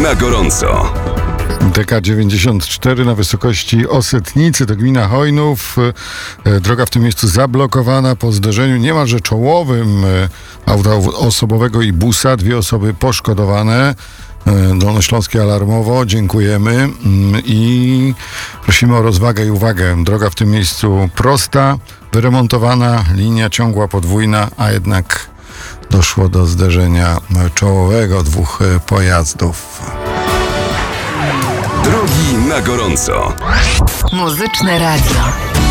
na gorąco. DK94 na wysokości Osetnicy, to gmina Chojnów. Droga w tym miejscu zablokowana po zderzeniu niemalże czołowym auta osobowego i busa. 2 osoby poszkodowane. Dolnośląskie alarmowo, dziękujemy i prosimy o rozwagę i uwagę. Droga w tym miejscu prosta, wyremontowana, linia ciągła podwójna, a jednak doszło do zderzenia czołowego 2 pojazdów. Drogi na gorąco. Muzyczne radio.